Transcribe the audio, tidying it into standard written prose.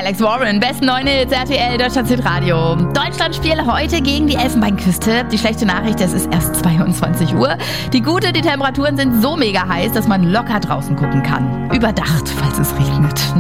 Alex Warren, besten 9 Hits RTL, Deutschland Radio. Deutschland spielt heute gegen die Elfenbeinküste. Die schlechte Nachricht, es ist erst 22 Uhr. Die gute, die Temperaturen sind so mega heiß, dass man locker draußen gucken kann. Überdacht, falls es regnet.